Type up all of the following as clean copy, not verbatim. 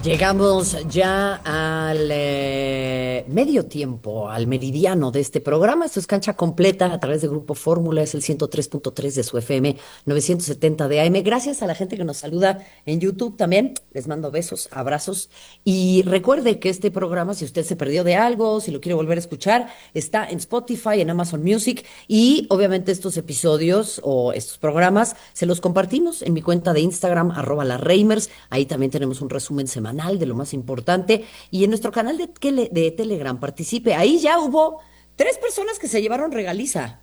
Llegamos ya al medio tiempo, al meridiano de este programa. Esto es Cancha Completa a través de Grupo Fórmula, es el 103.3 de su FM, 970 de AM. Gracias a la gente que nos saluda en YouTube también. Les mando besos, abrazos. Y recuerde que este programa, si usted se perdió de algo, si lo quiere volver a escuchar, está en Spotify, en Amazon Music. Y obviamente estos episodios o estos programas se los compartimos en mi cuenta de Instagram, @lareimers. Ahí también tenemos un resumen semanal de lo más importante, y en nuestro canal de Telegram participe. Ahí ya hubo 3 personas que se llevaron regaliza.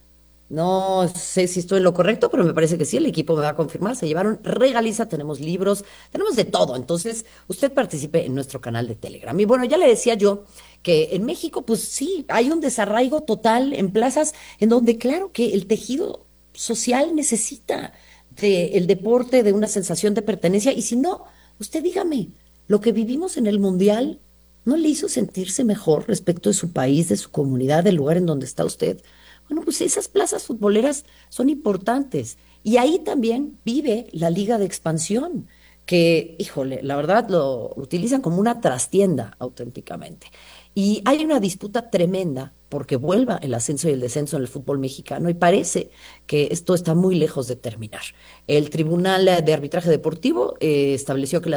No sé si estoy en lo correcto, pero me parece que sí, el equipo me va a confirmar. Se llevaron regaliza, tenemos libros, tenemos de todo. Entonces, usted participe en nuestro canal de Telegram. Y bueno, ya le decía yo que en México, pues sí, hay un desarraigo total en plazas en donde, claro, que el tejido social necesita del deporte, de una sensación de pertenencia. Y si no, usted dígame, lo que vivimos en el Mundial no le hizo sentirse mejor respecto de su país, de su comunidad, del lugar en donde está usted. Bueno, pues esas plazas futboleras son importantes. Y ahí también vive la Liga de Expansión, que, híjole, la verdad lo utilizan como una trastienda auténticamente. Y hay una disputa tremenda porque vuelva el ascenso y el descenso en el fútbol mexicano, y parece que esto está muy lejos de terminar. El Tribunal de Arbitraje Deportivo estableció que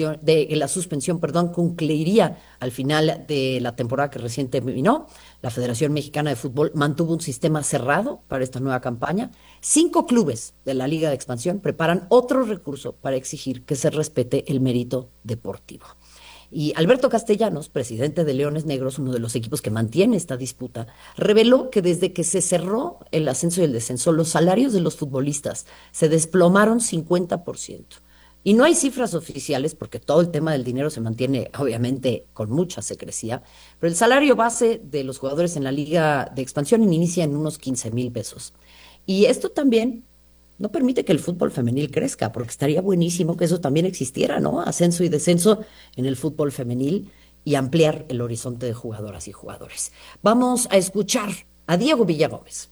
la suspensión, perdón, concluiría al final de la temporada que recién terminó. La Federación Mexicana de Fútbol mantuvo un sistema cerrado para esta nueva campaña. 5 clubes de la Liga de Expansión preparan otro recurso para exigir que se respete el mérito deportivo. Y Alberto Castellanos, presidente de Leones Negros, uno de los equipos que mantiene esta disputa, reveló que desde que se cerró el ascenso y el descenso, los salarios de los futbolistas se desplomaron 50%. Y no hay cifras oficiales porque todo el tema del dinero se mantiene obviamente con mucha secrecía, pero el salario base de los jugadores en la Liga de Expansión inicia en unos 15,000 pesos. Y esto también no permite que el fútbol femenil crezca, porque estaría buenísimo que eso también existiera, ¿no? Ascenso y descenso en el fútbol femenil y ampliar el horizonte de jugadoras y jugadores. Vamos a escuchar a Diego Villagómez.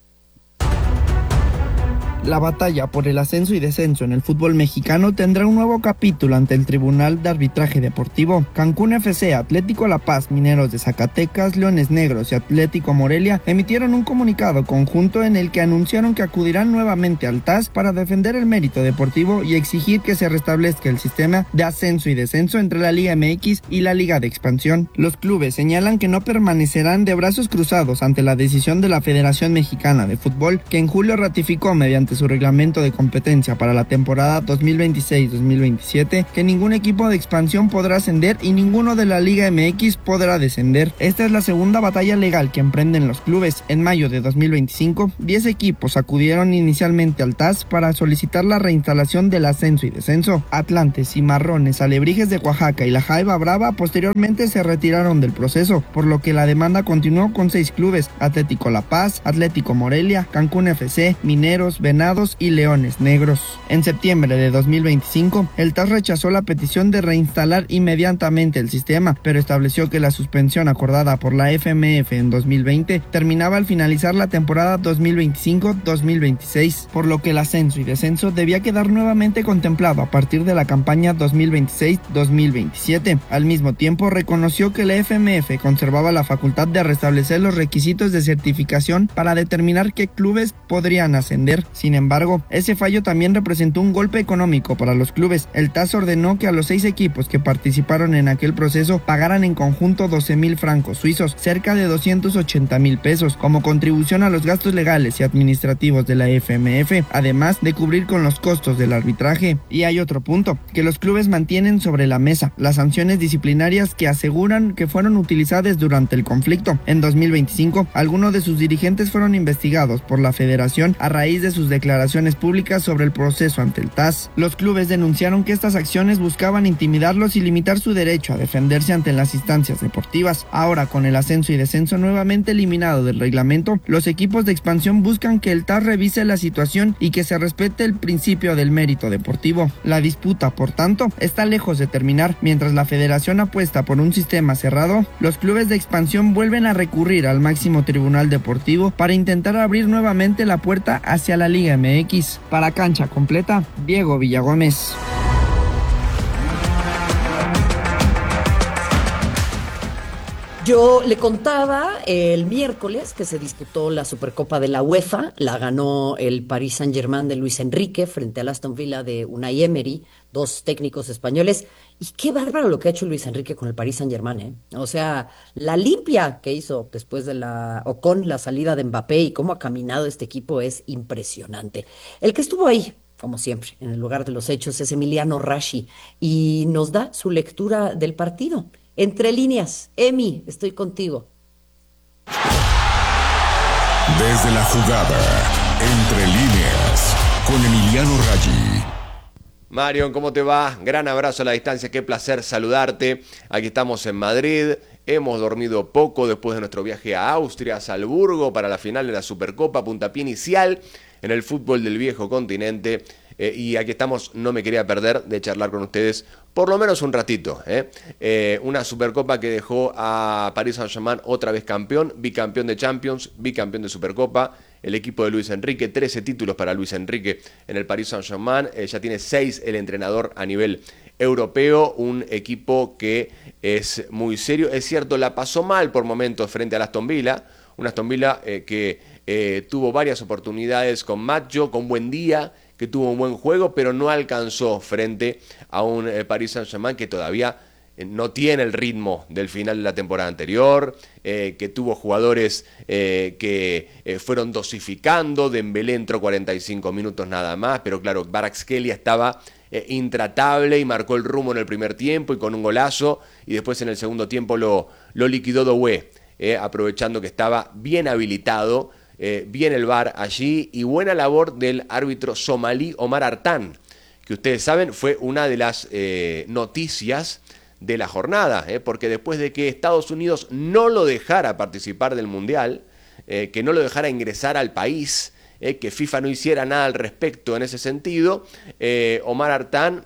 La batalla por el ascenso y descenso en el fútbol mexicano tendrá un nuevo capítulo ante el Tribunal de Arbitraje Deportivo. Cancún FC, Atlético La Paz, Mineros de Zacatecas, Leones Negros y Atlético Morelia emitieron un comunicado conjunto en el que anunciaron que acudirán nuevamente al TAS para defender el mérito deportivo y exigir que se restablezca el sistema de ascenso y descenso entre la Liga MX y la Liga de Expansión. Los clubes señalan que no permanecerán de brazos cruzados ante la decisión de la Federación Mexicana de Fútbol, que en julio ratificó mediante su reglamento de competencia para la temporada 2026-2027 que ningún equipo de expansión podrá ascender y ninguno de la Liga MX podrá descender. Esta es la segunda batalla legal que emprenden los clubes. En mayo de 2025, 10 equipos acudieron inicialmente al TAS para solicitar la reinstalación del ascenso y descenso. Atlantes, Cimarrones, Alebrijes de Oaxaca y la Jaiba Brava posteriormente se retiraron del proceso, por lo que la demanda continuó con 6 clubes: Atlético La Paz, Atlético Morelia, Cancún FC, Mineros, Venados y Leones Negros. En septiembre de 2025, el TAS rechazó la petición de reinstalar inmediatamente el sistema, pero estableció que la suspensión acordada por la FMF en 2020 terminaba al finalizar la temporada 2025-2026, por lo que el ascenso y descenso debía quedar nuevamente contemplado a partir de la campaña 2026-2027. Al mismo tiempo, reconoció que la FMF conservaba la facultad de restablecer los requisitos de certificación para determinar qué clubes podrían ascender. Sin embargo, ese fallo también representó un golpe económico para los clubes. El TAS ordenó que a los 6 equipos que participaron en aquel proceso pagaran en conjunto 12,000 francos suizos, cerca de 280,000 pesos, como contribución a los gastos legales y administrativos de la FMF, además de cubrir con los costos del arbitraje. Y hay otro punto que los clubes mantienen sobre la mesa: las sanciones disciplinarias que aseguran que fueron utilizadas durante el conflicto. En 2025, algunos de sus dirigentes fueron investigados por la federación a raíz de sus declaraciones públicas sobre el proceso ante el TAS. Los clubes denunciaron que estas acciones buscaban intimidarlos y limitar su derecho a defenderse ante las instancias deportivas. Ahora, con el ascenso y descenso nuevamente eliminado del reglamento, los equipos de expansión buscan que el TAS revise la situación y que se respete el principio del mérito deportivo. La disputa, por tanto, está lejos de terminar. Mientras la federación apuesta por un sistema cerrado, los clubes de expansión vuelven a recurrir al máximo tribunal deportivo para intentar abrir nuevamente la puerta hacia la Liga MX. Para Cancha Completa, Diego Villagómez. Yo le contaba el miércoles que se disputó la Supercopa de la UEFA, la ganó el Paris Saint-Germain de Luis Enrique frente al Aston Villa de Unai Emery, dos técnicos españoles. Y qué bárbaro lo que ha hecho Luis Enrique con el Paris Saint-Germain, ¿eh? O sea, la limpia que hizo después de o con la salida de Mbappé y cómo ha caminado este equipo es impresionante. El que estuvo ahí, como siempre, en el lugar de los hechos es Emiliano Rashi y nos da su lectura del partido. Entre líneas, Emi, estoy contigo. Desde la jugada, entre líneas, con Emiliano Raggi. Marion, ¿cómo te va? Gran abrazo a la distancia, qué placer saludarte. Aquí estamos en Madrid, hemos dormido poco después de nuestro viaje a Austria, a Salzburgo, para la final de la Supercopa, puntapié inicial en el fútbol del viejo continente. Y aquí estamos, no me quería perder de charlar con ustedes por lo menos un ratito. Una Supercopa que dejó a Paris Saint-Germain otra vez campeón, bicampeón de Champions, bicampeón de Supercopa. El equipo de Luis Enrique, 13 títulos para Luis Enrique en el Paris Saint-Germain. Ya tiene 6 el entrenador a nivel europeo, un equipo que es muy serio. Es cierto, la pasó mal por momentos frente al Aston Villa, un Aston Villa que tuvo varias oportunidades con Maggio, con Buendía, que tuvo un buen juego, pero no alcanzó frente a un Paris Saint-Germain que todavía no tiene el ritmo del final de la temporada anterior, que tuvo jugadores que fueron dosificando. Dembélé entró 45 minutos nada más, pero claro, Kvaratskhelia estaba intratable y marcó el rumbo en el primer tiempo y con un golazo, y después en el segundo tiempo lo liquidó Doué, aprovechando que estaba bien habilitado. Bien el VAR allí y buena labor del árbitro somalí Omar Artan, que ustedes saben fue una de las noticias de la jornada, porque después de que Estados Unidos no lo dejara participar del Mundial, que no lo dejara ingresar al país, que FIFA no hiciera nada al respecto en ese sentido, Omar Artan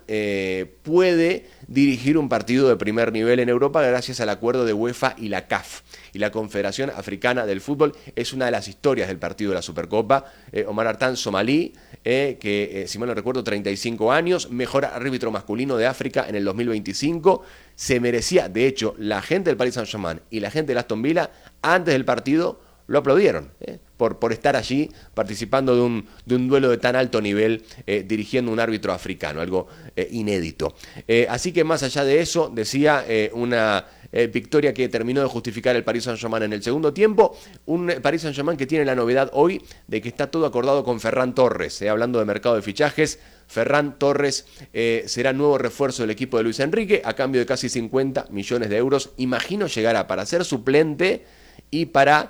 puede dirigir un partido de primer nivel en Europa gracias al acuerdo de UEFA y la CAF. Y la Confederación Africana del Fútbol es una de las historias del partido de la Supercopa. Omar Artan, somalí, que si mal no recuerdo 35 años, mejor árbitro masculino de África en el 2025, se merecía, de hecho, la gente del Paris Saint-Germain y la gente del Aston Villa antes del partido lo aplaudieron, por estar allí participando de un duelo de tan alto nivel, dirigiendo un árbitro africano, algo inédito. Así que más allá de eso, decía, una victoria que terminó de justificar el Paris Saint-Germain en el segundo tiempo, un Paris Saint-Germain que tiene la novedad hoy de que está todo acordado con Ferran Torres, hablando de mercado de fichajes. Ferran Torres será nuevo refuerzo del equipo de Luis Enrique a cambio de casi 50 millones de euros. Imagino llegará para ser suplente y para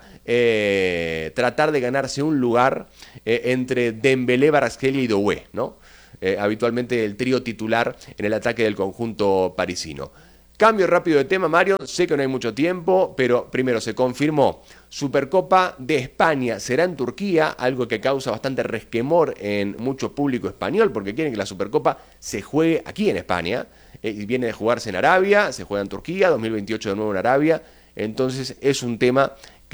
tratar de ganarse un lugar entre Dembélé, Kvaratskhelia y Doué, ¿no? Habitualmente el trío titular en el ataque del conjunto parisino. Cambio rápido de tema, Mario, sé que no hay mucho tiempo, pero primero se confirmó Supercopa de España será en Turquía, algo que causa bastante resquemor en mucho público español, porque quieren que la Supercopa se juegue aquí en España, y viene de jugarse en Arabia, se juega en Turquía, 2028 de nuevo en Arabia. Entonces es un tema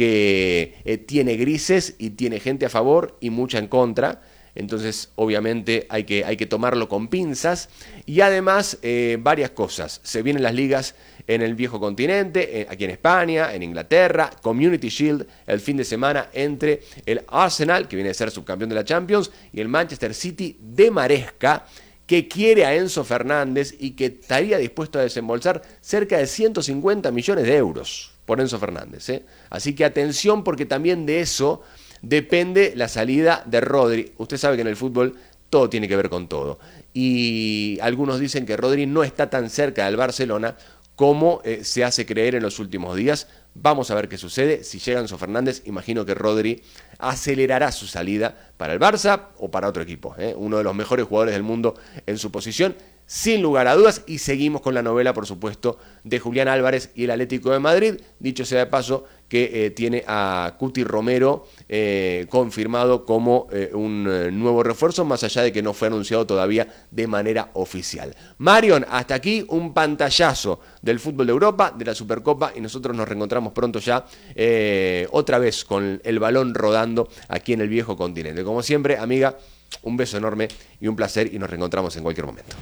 que tiene grises y tiene gente a favor y mucha en contra. Entonces obviamente hay que tomarlo con pinzas. Y además varias cosas. Se vienen las ligas en el viejo continente, aquí en España, en Inglaterra. Community Shield el fin de semana entre el Arsenal, que viene a ser subcampeón de la Champions, y el Manchester City de Maresca, que quiere a Enzo Fernández y que estaría dispuesto a desembolsar cerca de 150 millones de euros por Enzo Fernández. Así que atención, porque también de eso depende la salida de Rodri. Usted sabe que en el fútbol todo tiene que ver con todo. Y algunos dicen que Rodri no está tan cerca del Barcelona como se hace creer en los últimos días. Vamos a ver qué sucede. Si llega Enzo Fernández, imagino que Rodri acelerará su salida para el Barça o para otro equipo. Uno de los mejores jugadores del mundo en su posición, sin lugar a dudas. Y seguimos con la novela, por supuesto, de Julián Álvarez y el Atlético de Madrid. Dicho sea de paso, que tiene a Cuti Romero confirmado como un nuevo refuerzo, más allá de que no fue anunciado todavía de manera oficial. Marion, hasta aquí un pantallazo del fútbol de Europa, de la Supercopa, y nosotros nos reencontramos pronto ya otra vez con el balón rodando aquí en el viejo continente. Como siempre, amiga, un beso enorme y un placer, y nos reencontramos en cualquier momento.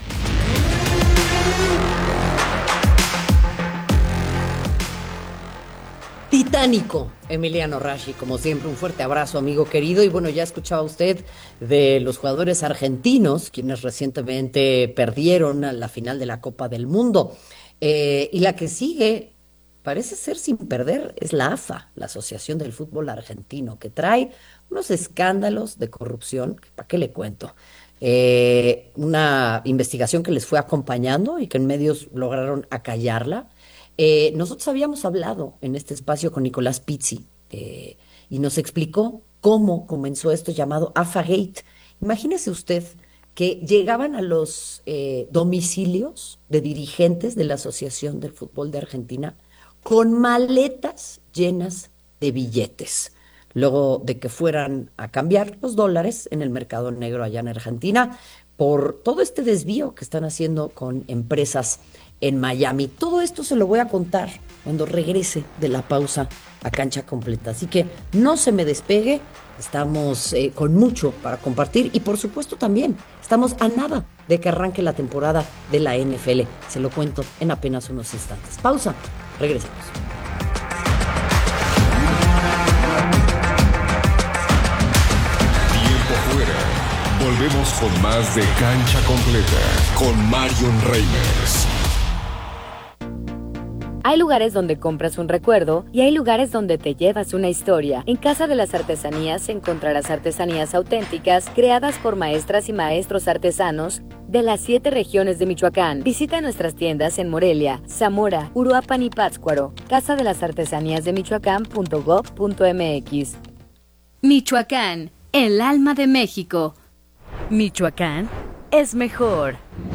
Titánico, Emiliano Rashi, como siempre, un fuerte abrazo, amigo querido. Y bueno, ya escuchaba usted de los jugadores argentinos, quienes recientemente perdieron a la final de la Copa del Mundo. Y la que sigue, parece ser sin perder, es la AFA, la Asociación del Fútbol Argentino, que trae unos escándalos de corrupción, que ¿para qué le cuento? Una investigación que les fue acompañando y que en medios lograron acallarla. Nosotros habíamos hablado en este espacio con Nicolás Pizzi y nos explicó cómo comenzó esto llamado AFA-Gate. Imagínese usted que llegaban a los domicilios de dirigentes de la Asociación del Fútbol de Argentina con maletas llenas de billetes, luego de que fueran a cambiar los dólares en el mercado negro allá en Argentina por todo este desvío que están haciendo con empresas en Miami. Todo esto se lo voy a contar cuando regrese de la pausa a Cancha Completa. Así que no se me despegue, estamos con mucho para compartir y por supuesto también estamos a nada de que arranque la temporada de la NFL. Se lo cuento en apenas unos instantes. Pausa, regresamos. Tiempo fuera. Volvemos con más de Cancha Completa con Marion Reimers. Hay lugares donde compras un recuerdo y hay lugares donde te llevas una historia. En Casa de las Artesanías encontrarás artesanías auténticas creadas por maestras y maestros artesanos de las 7 regiones de Michoacán. Visita nuestras tiendas en Morelia, Zamora, Uruapan y Pátzcuaro. Casa de las Artesanías de Michoacán.gov.mx. Michoacán, el alma de México. Michoacán es mejor.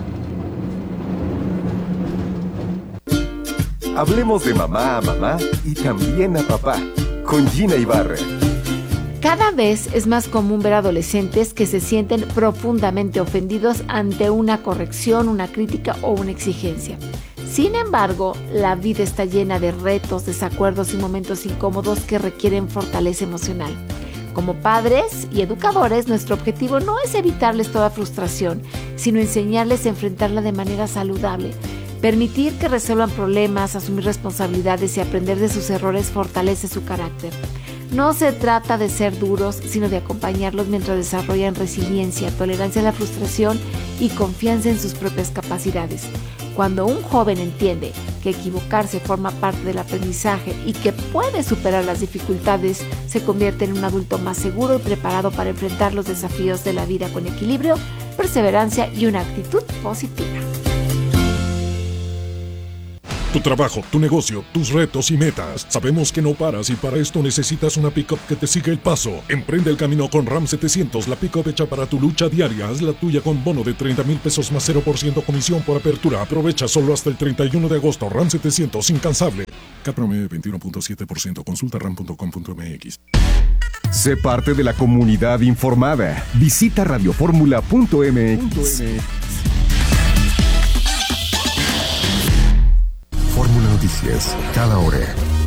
Hablemos de mamá a mamá y también a papá, con Gina Ibarra. Cada vez es más común ver adolescentes que se sienten profundamente ofendidos ante una corrección, una crítica o una exigencia. Sin embargo, la vida está llena de retos, desacuerdos y momentos incómodos que requieren fortaleza emocional. Como padres y educadores, nuestro objetivo no es evitarles toda frustración, sino enseñarles a enfrentarla de manera saludable. Permitir que resuelvan problemas, asumir responsabilidades y aprender de sus errores fortalece su carácter. No se trata de ser duros, sino de acompañarlos mientras desarrollan resiliencia, tolerancia a la frustración y confianza en sus propias capacidades. Cuando un joven entiende que equivocarse forma parte del aprendizaje y que puede superar las dificultades, se convierte en un adulto más seguro y preparado para enfrentar los desafíos de la vida con equilibrio, perseverancia y una actitud positiva. Tu trabajo, tu negocio, tus retos y metas. Sabemos que no paras y para esto necesitas una pick-up que te siga el paso. Emprende el camino con Ram 700, la pick-up hecha para tu lucha diaria. Haz la tuya con bono de 30,000 pesos más 0% comisión por apertura. Aprovecha solo hasta el 31 de agosto. Ram 700, incansable. CAT promedio 21.7%. Consulta ram.com.mx. Sé parte de la comunidad informada. Visita radioformula.mx. Fórmula Noticias, cada hora.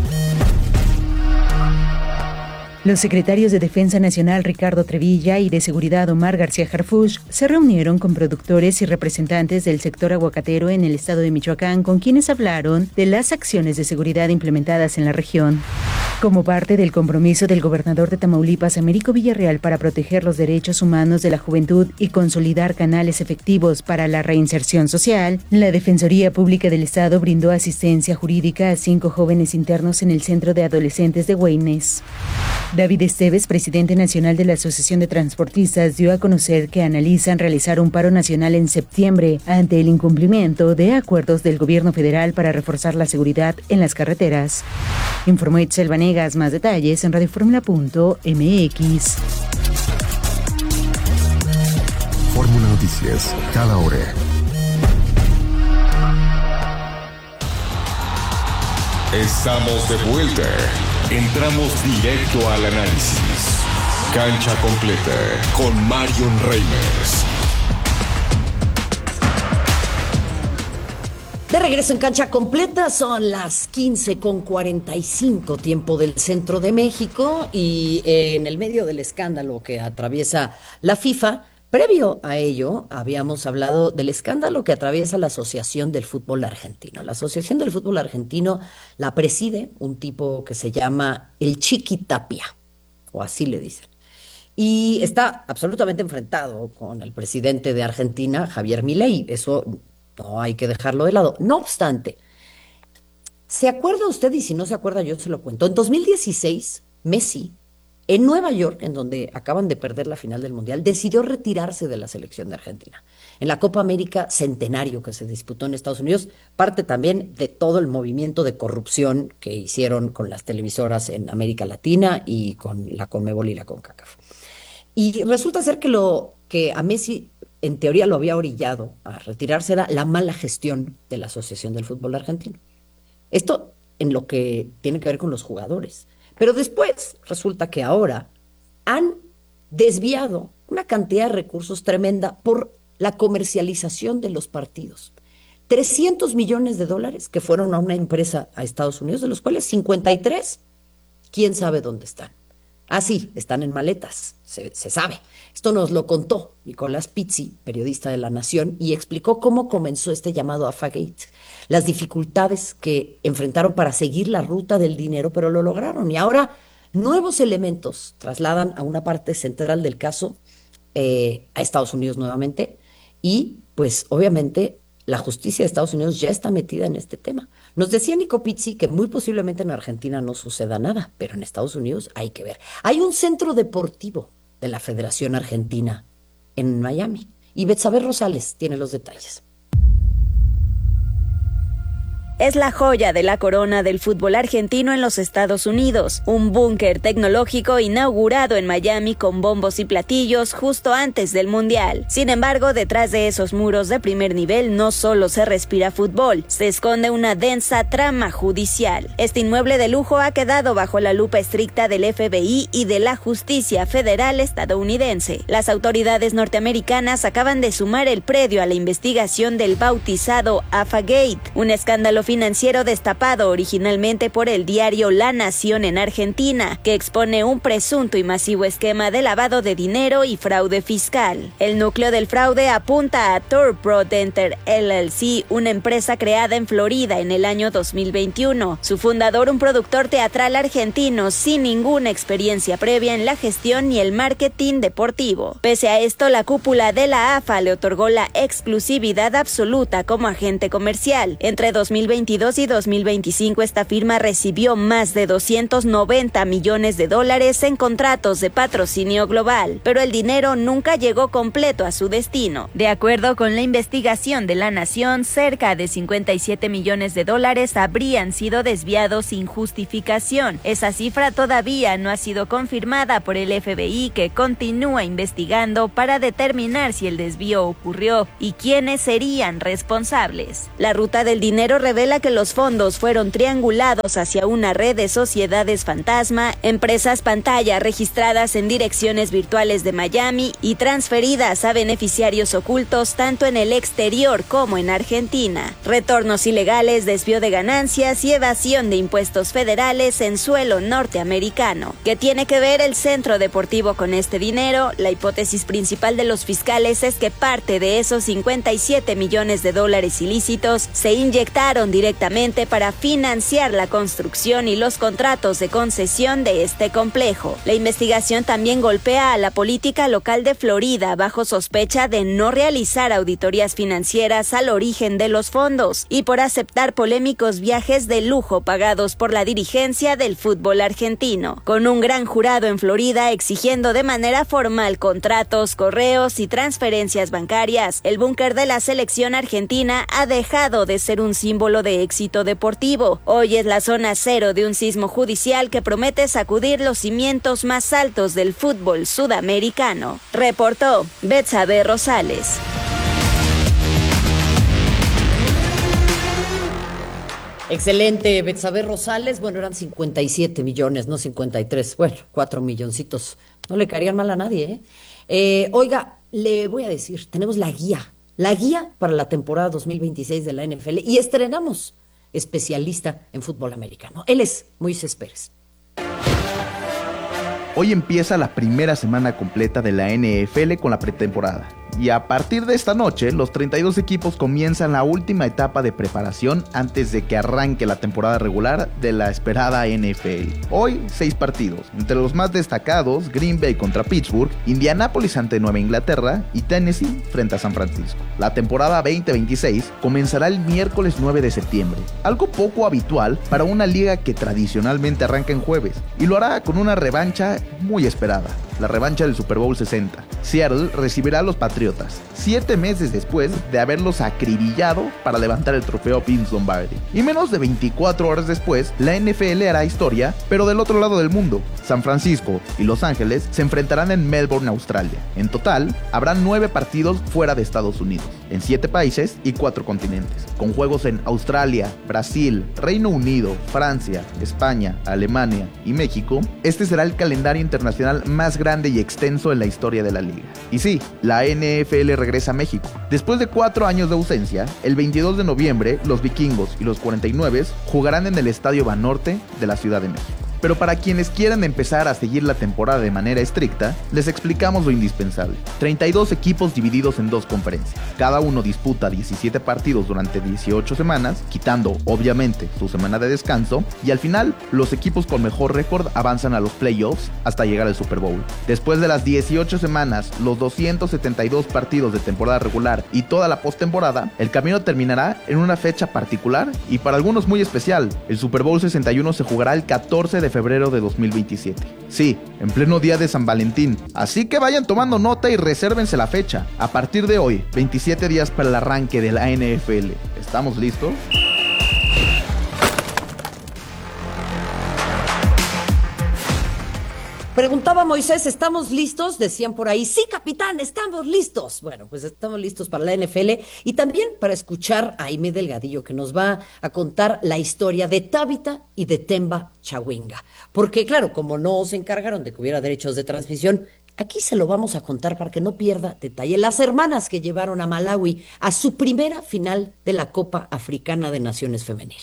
Los secretarios de Defensa Nacional Ricardo Trevilla y de Seguridad Omar García Harfuch se reunieron con productores y representantes del sector aguacatero en el estado de Michoacán, con quienes hablaron de las acciones de seguridad implementadas en la región. Como parte del compromiso del gobernador de Tamaulipas, Américo Villarreal, para proteger los derechos humanos de la juventud y consolidar canales efectivos para la reinserción social, la Defensoría Pública del Estado brindó asistencia jurídica a 5 jóvenes internos en el Centro de Adolescentes de Güeynes. David Esteves, presidente nacional de la Asociación de Transportistas, dio a conocer que analizan realizar un paro nacional en septiembre ante el incumplimiento de acuerdos del gobierno federal para reforzar la seguridad en las carreteras. Informó Itzel Vanegas. Más detalles en radioformula.mx. Fórmula Noticias, cada hora. Estamos de vuelta. Entramos directo al análisis. Cancha Completa con Marion Reimers. De regreso en Cancha Completa, son las 15:45, tiempo del centro de México, y en el medio del escándalo que atraviesa la FIFA, Previo a ello, habíamos hablado del escándalo que atraviesa la Asociación del Fútbol Argentino. La Asociación del Fútbol Argentino la preside un tipo que se llama el Chiqui Tapia, o así le dicen. Y está absolutamente enfrentado con el presidente de Argentina, Javier Milei. Eso no hay que dejarlo de lado. No obstante, ¿se acuerda usted? Y si no se acuerda, yo se lo cuento. En 2016, Messi, en Nueva York, en donde acaban de perder la final del Mundial, decidió retirarse de la selección de Argentina. En la Copa América Centenario que se disputó en Estados Unidos, parte también de todo el movimiento de corrupción que hicieron con las televisoras en América Latina y con la Conmebol y la CONCACAF. Y resulta ser que lo que a Messi en teoría lo había orillado a retirarse era la mala gestión de la Asociación del Fútbol Argentino. Esto en lo que tiene que ver con los jugadores. Pero después resulta que ahora han desviado una cantidad de recursos tremenda por la comercialización de los partidos. 300 millones de dólares que fueron a una empresa a Estados Unidos, de los cuales 53, quién sabe dónde están. Ah, sí, están en maletas, se sabe. Esto nos lo contó Nicolás Pizzi, periodista de La Nación, y explicó cómo comenzó este llamado AFA-Gate, las dificultades que enfrentaron para seguir la ruta del dinero, pero lo lograron. Y ahora nuevos elementos trasladan a una parte central del caso a Estados Unidos nuevamente, y pues obviamente la justicia de Estados Unidos ya está metida en este tema. Nos decía Nico Pizzi que muy posiblemente en Argentina no suceda nada, pero en Estados Unidos hay que ver. Hay un centro deportivo de la Federación Argentina en Miami y Betsabe Rosales tiene los detalles. Es la joya de la corona del fútbol argentino en los Estados Unidos, un búnker tecnológico inaugurado en Miami con bombos y platillos justo antes del Mundial. Sin embargo, detrás de esos muros de primer nivel no solo se respira fútbol, se esconde una densa trama judicial. Este inmueble de lujo ha quedado bajo la lupa estricta del FBI y de la justicia federal estadounidense. Las autoridades norteamericanas acaban de sumar el predio a la investigación del bautizado AFA-Gate, un escándalo financiero destapado originalmente por el diario La Nación en Argentina, que expone un presunto y masivo esquema de lavado de dinero y fraude fiscal. El núcleo del fraude apunta a Tour Pro Denter LLC, una empresa creada en Florida en el año 2021. Su fundador, un productor teatral argentino sin ninguna experiencia previa en la gestión ni el marketing deportivo. Pese a esto, la cúpula de la AFA le otorgó la exclusividad absoluta como agente comercial. Entre 2022 y 2025, esta firma recibió más de $290 millones en contratos de patrocinio global, pero el dinero nunca llegó completo a su destino. De acuerdo con la investigación de La Nación, cerca de $57 millones habrían sido desviados sin justificación. Esa cifra todavía no ha sido confirmada por el FBI, que continúa investigando para determinar si el desvío ocurrió y quiénes serían responsables. La ruta del dinero revela que los fondos fueron triangulados hacia una red de sociedades fantasma, empresas pantalla registradas en direcciones virtuales de Miami y transferidas a beneficiarios ocultos tanto en el exterior como en Argentina. Retornos ilegales, desvío de ganancias y evasión de impuestos federales en suelo norteamericano. ¿Qué tiene que ver el centro deportivo con este dinero? La hipótesis principal de los fiscales es que parte de esos $57 millones ilícitos se inyectaron directamente para financiar la construcción y los contratos de concesión de este complejo. La investigación también golpea a la política local de Florida bajo sospecha de no realizar auditorías financieras al origen de los fondos y por aceptar polémicos viajes de lujo pagados por la dirigencia del fútbol argentino. Con un gran jurado en Florida exigiendo de manera formal contratos, correos y transferencias bancarias, el búnker de la selección argentina ha dejado de ser un símbolo de éxito deportivo. Hoy es la zona cero de un sismo judicial que promete sacudir los cimientos más altos del fútbol sudamericano. Reportó Betsabe Rosales. Excelente, Betsabe Rosales. Bueno, eran 57 millones, no 53. Bueno, 4 milloncitos. No le caerían mal a nadie, ¿eh? Oiga, le voy a decir, tenemos la guía para la temporada 2026 de la NFL y estrenamos especialista en fútbol americano. Él es Moisés Pérez. Hoy empieza la primera semana completa de la NFL con la pretemporada. Y a partir de esta noche, los 32 equipos comienzan la última etapa de preparación antes de que arranque la temporada regular de la esperada NFL. Hoy, 6 partidos. Entre los más destacados, Green Bay contra Pittsburgh, Indianápolis ante Nueva Inglaterra y Tennessee frente a San Francisco. La temporada 2026 comenzará el miércoles 9 de septiembre, algo poco habitual para una liga que tradicionalmente arranca en jueves, y lo hará con una revancha muy esperada, la revancha del Super Bowl 60. Seattle recibirá a los Patriotas, 7 meses después de haberlos acribillado para levantar el trofeo Vince Lombardi. Y menos de 24 horas después, la NFL hará historia, pero del otro lado del mundo. San Francisco y Los Ángeles se enfrentarán en Melbourne, Australia. En total, habrá 9 partidos fuera de Estados Unidos, en 7 países y 4 continentes, con juegos en Australia, Brasil, Reino Unido, Francia, España, Alemania y México. Este será el calendario internacional más grande y extenso en la historia de la liga. Y sí, la NFL regresa a México. Después de 4 años de ausencia, el 22 de noviembre, los Vikingos y los 49 jugarán en el Estadio Banorte de la Ciudad de México. Pero para quienes quieran empezar a seguir la temporada de manera estricta, les explicamos lo indispensable. 32 equipos divididos en 2 conferencias. Cada uno disputa 17 partidos durante 18 semanas, quitando, obviamente, su semana de descanso, y al final, los equipos con mejor récord avanzan a los playoffs hasta llegar al Super Bowl. Después de las 18 semanas, los 272 partidos de temporada regular y toda la postemporada, el camino terminará en una fecha particular y para algunos muy especial. El Super Bowl 61 se jugará el 14 de febrero de 2027. Sí, en pleno día de San Valentín. Así que vayan tomando nota y resérvense la fecha. A partir de hoy, 27 días para el arranque de la NFL. ¿Estamos listos? Preguntaba Moisés, ¿estamos listos? Decían por ahí, sí, capitán, estamos listos. Bueno, pues estamos listos para la NFL y también para escuchar a Aimé Delgadillo, que nos va a contar la historia de Tabitha y de Themba Chawinga. Porque claro, como no se encargaron de que hubiera derechos de transmisión, aquí se lo vamos a contar para que no pierda detalle. Las hermanas que llevaron a Malawi a su primera final de la Copa Africana de Naciones Femenil.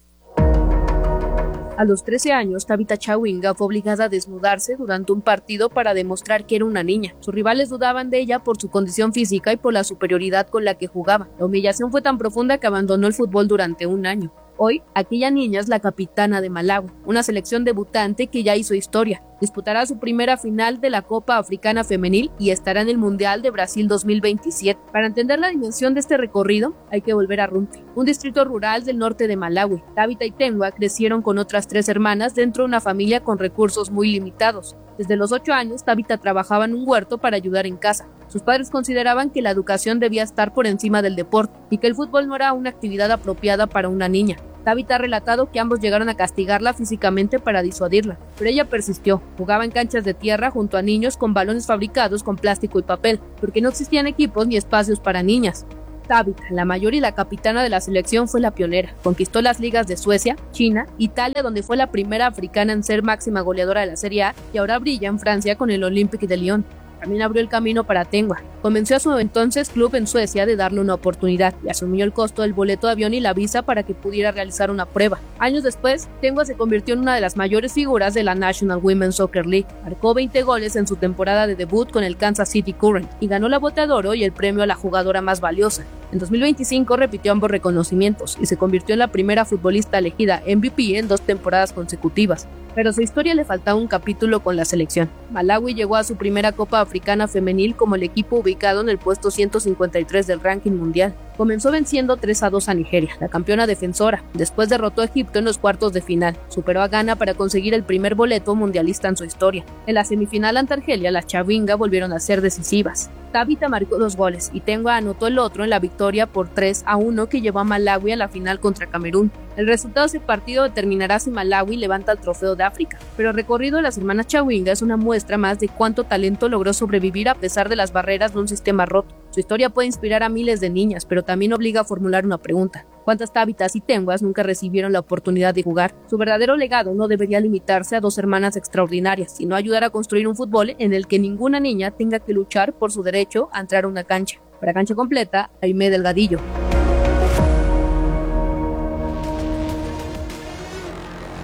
A los 13 años, Tabitha Chawinga fue obligada a desnudarse durante un partido para demostrar que era una niña. Sus rivales dudaban de ella por su condición física y por la superioridad con la que jugaba. La humillación fue tan profunda que abandonó el fútbol durante un año. Hoy, aquella niña es la capitana de Malawi, una selección debutante que ya hizo historia. Disputará su primera final de la Copa Africana Femenil y estará en el Mundial de Brasil 2027. Para entender la dimensión de este recorrido, hay que volver a Rumpi, un distrito rural del norte de Malawi. Tabitha y Themba crecieron con otras 3 hermanas dentro de una familia con recursos muy limitados. Desde los 8 años, Tabitha trabajaba en un huerto para ayudar en casa. Sus padres consideraban que la educación debía estar por encima del deporte y que el fútbol no era una actividad apropiada para una niña. Tabitha ha relatado que ambos llegaron a castigarla físicamente para disuadirla, pero ella persistió. Jugaba en canchas de tierra junto a niños con balones fabricados con plástico y papel, porque no existían equipos ni espacios para niñas. Tabitha, la mayor y la capitana de la selección, fue la pionera. Conquistó las ligas de Suecia, China, Italia, donde fue la primera africana en ser máxima goleadora de la Serie A, y ahora brilla en Francia con el Olympique de Lyon. También abrió el camino para Themba. Convenció a su entonces club en Suecia de darle una oportunidad y asumió el costo del boleto de avión y la visa para que pudiera realizar una prueba. Años después, Themba se convirtió en una de las mayores figuras de la National Women's Soccer League. Marcó 20 goles en su temporada de debut con el Kansas City Current y ganó la Bota de Oro y el premio a la jugadora más valiosa. En 2025 repitió ambos reconocimientos y se convirtió en la primera futbolista elegida MVP en 2 temporadas consecutivas. Pero a su historia le faltaba un capítulo con la selección. Malawi llegó a su primera Copa Africana Femenil como el equipo ubicado en el puesto 153 del ranking mundial. Comenzó venciendo 3-2 a Nigeria, la campeona defensora. Después derrotó a Egipto en los cuartos de final. Superó a Ghana para conseguir el primer boleto mundialista en su historia. En la semifinal ante Argelia, las Chawinga volvieron a ser decisivas. Tabitha marcó 2 goles y Themba anotó el otro en la victoria por 3-1 que llevó a Malawi a la final contra Camerún. El resultado de ese partido determinará si Malawi levanta el trofeo de África. Pero el recorrido de las hermanas Chawinga es una muestra más de cuánto talento logró sobrevivir a pesar de las barreras de un sistema roto. Su historia puede inspirar a miles de niñas, pero también obliga a formular una pregunta. ¿Cuántas Tabithas y Thembas nunca recibieron la oportunidad de jugar? Su verdadero legado no debería limitarse a 2 hermanas extraordinarias, sino ayudar a construir un fútbol en el que ninguna niña tenga que luchar por su derecho a entrar a una cancha. Para Cancha Completa, Aimé Delgadillo. Es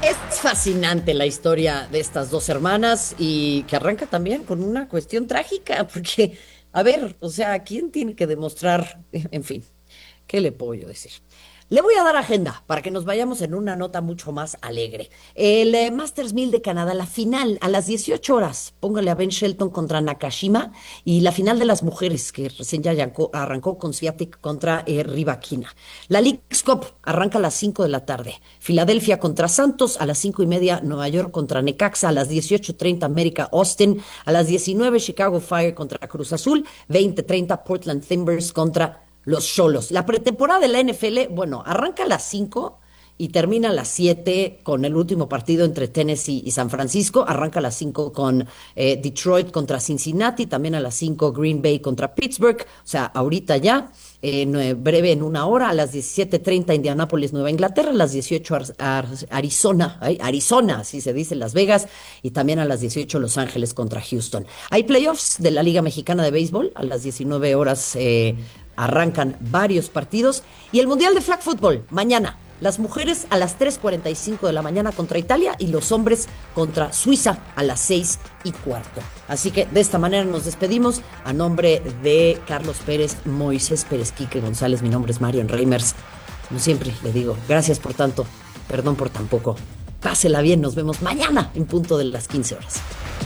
fascinante la historia de estas dos hermanas y que arranca también con una cuestión trágica, porque, a ver, o sea, ¿quién tiene que demostrar? En fin, ¿qué le puedo yo decir? Le voy a dar agenda para que nos vayamos en una nota mucho más alegre. El Masters 1000 de Canadá, la final a las 18 horas. Póngale a Ben Shelton contra Nakashima y la final de las mujeres que recién ya arrancó con Swiatek contra Rybakina. La Leagues Cup arranca a las 5 de la tarde. Filadelfia contra Santos a las 5:30. Nueva York contra Necaxa a las 18:30. América Austin a las 19. Chicago Fire contra Cruz Azul. 20:30 Portland Timbers contra los Xolos. La pretemporada de la NFL, bueno, arranca a las 5 y termina a las 7 con el último partido entre Tennessee y San Francisco. Arranca a las 5 con Detroit contra Cincinnati, también a las 5 Green Bay contra Pittsburgh, o sea, ahorita ya, breve en una hora, a las 17:30 Indianápolis, Nueva Inglaterra, a las 18 Arizona, así se dice, Las Vegas, y también a las 18 Los Ángeles contra Houston. Hay playoffs de la Liga Mexicana de Béisbol, a las 19 horas arrancan varios partidos, y el Mundial de Flag Football, mañana. Las mujeres a las 3:45 de la mañana contra Italia y los hombres contra Suiza a las 6:15. Así que de esta manera nos despedimos. A nombre de Carlos Pérez, Moisés Pérez, Quique González, mi nombre es Marion Reimers. Como siempre le digo, gracias por tanto, perdón por tan poco. Pásela bien, nos vemos mañana en punto de las 15 horas.